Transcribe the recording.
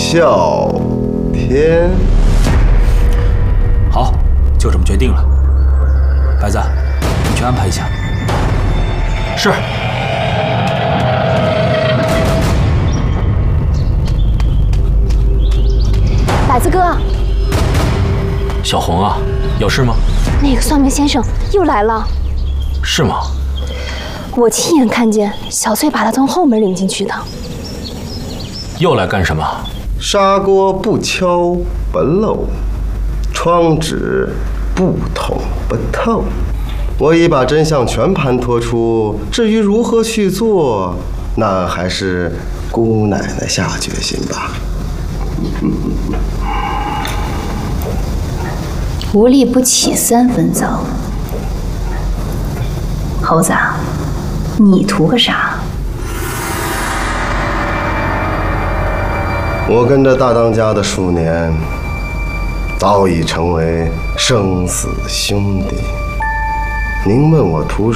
啸天。 好，就这么决定了。白子，你去安排一下。是。 百子哥， 小红啊，有事吗？ 那个算命先生又来了。 是吗？ 我亲眼看见小翠把他从后门领进去的。 又来干什么？ 砂锅不敲不漏，窗纸不捅不透。我已把真相全盘托出，至于如何去做，那还是姑奶奶下决心吧。 无利不起3分糟。猴子，你图个啥？ 我跟着大当家的数年，早已成为生死兄弟。您问我图